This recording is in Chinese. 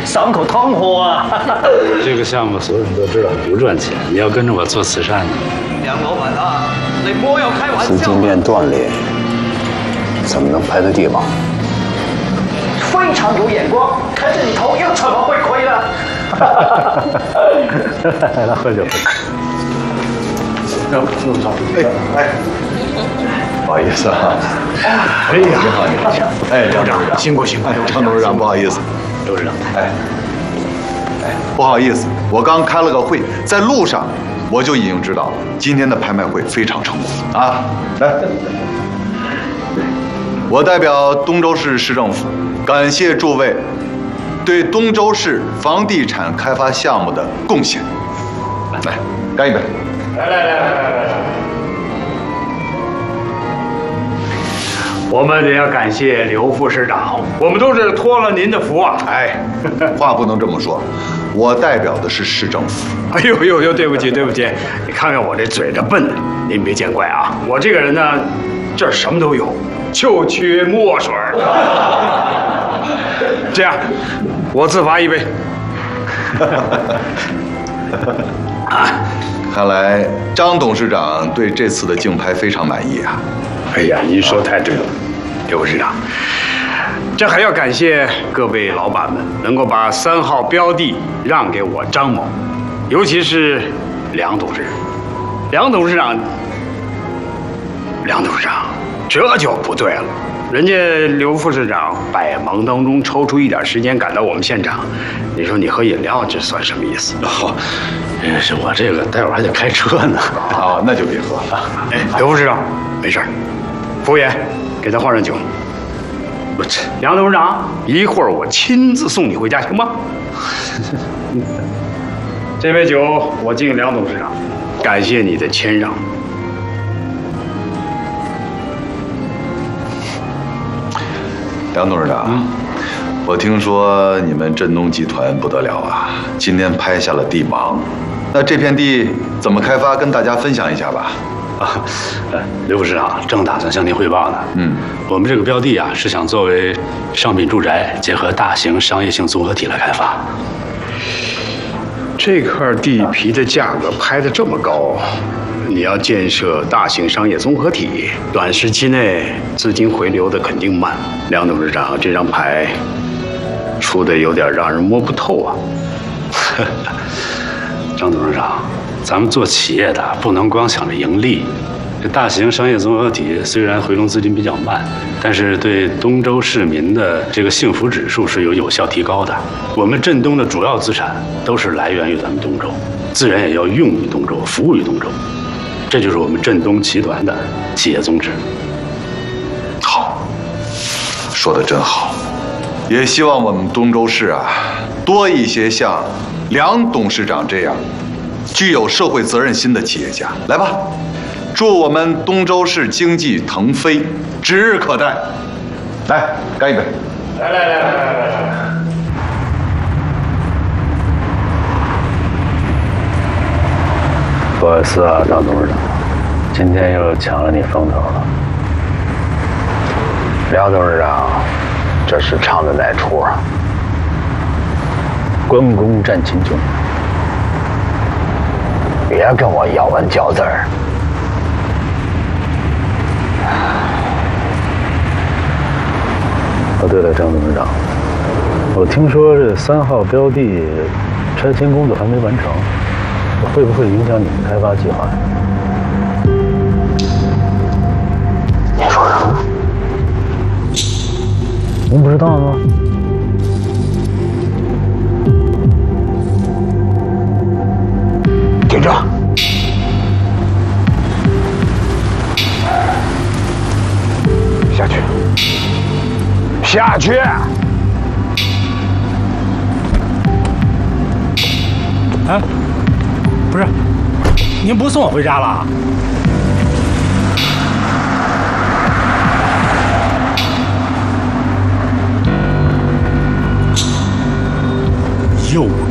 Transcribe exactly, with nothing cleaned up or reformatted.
伤口痛苦啊！ 这个项目所有人都知道不赚钱，你要跟着我做慈善呢。 梁老板啊，你莫要开玩笑。 资金链断裂，怎么能拍得地网？ 非常有眼光，可是你头又怎么会亏呢？ 来喝酒。 那那么长，哎哎，不好意思啊。 哎呀，你好，你好。 哎，梁董事长， 辛苦辛苦。 张董事长，不好意思。 董事长， 哎，哎，不好意思，我刚开了个会，在路上我就已经知道今天的拍卖会非常成功啊！来，我代表东州市市政府感谢诸位对东州市房地产开发项目的贡献。来，干一杯！ 来来来来来来来。我们得要感谢刘副市长，我们都是托了您的福啊！ 哎，话不能这么说，我代表的是市政府。 哎呦呦呦，对不起对不起，你看看我这嘴这笨，您别见怪啊！我这个人呢，这儿什么都有，就缺墨水。这样，我自罚一杯。 啊，看来张董事长对这次的竞拍非常满意啊！ 哎呀，您说太对了，刘副市长，这还要感谢各位老板们能够把三号标的让给我张某，尤其是梁董事长。梁董事长，梁董事长，这就不对了。人家刘副市长百忙当中抽出一点时间赶到我们现场，你说你喝饮料这算什么意思？ 哦，是我这个待会儿还得开车呢。 啊，那就别喝了。 哎，刘副市长，没事儿。服务员，给他换上酒。我这梁董事长，一会儿我亲自送你回家，行吗？这杯酒我敬梁董事长，感谢你的谦让。 梁董事长，嗯、我听说你们振东集团不得了啊，今天拍下了地王，那这片地怎么开发？跟大家分享一下吧。 啊，刘副市长正打算向您汇报呢。嗯，我们这个标的啊，是想作为商品住宅结合大型商业性综合体来开发。这块地皮的价格拍得这么高，你要建设大型商业综合体，短时期内资金回流的肯定慢。梁董事长这张牌出的有点让人摸不透啊。张董事长，咱们做企业的不能光想着盈利。这大型商业综合体虽然回笼资金比较慢，但是对东州市民的这个幸福指数是有有效提高的。我们振东的主要资产都是来源于咱们东州，自然也要用于东州，服务于东州。这就是我们振东集团的企业宗旨。 好，说得真好，也希望我们东州市啊，多一些像梁董事长这样具有社会责任心的企业家。来吧，祝我们东州市经济腾飞，指日可待。来，干一杯！ 来来来来来来来。 不好意思啊，张董事长，今天又抢了你风头了。梁董事长，这是唱的哪出啊？关公战秦琼，别跟我咬文嚼字儿。哦，对了，张董事长，我听说这三号标的拆迁工作还没完成。会不会影响你们开发计划？您说什么？您不知道吗？顶着！下去！下去！ 啊？不是，您不送我回家了？诱人！